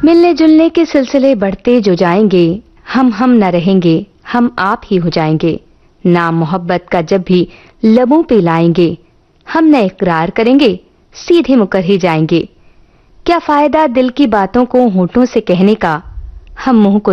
मिलने जुलने के सिलसिले बढ़ते जो जाएंगे, हम न रहेंगे, हम आप ही हो जाएंगे। नाम मोहब्बत का जब भी लबों पे लाएंगे, हम न इकरार करेंगे, सीधे मुकर ही जाएंगे। क्या फायदा दिल की बातों को होठों से कहने का, हम मुंह को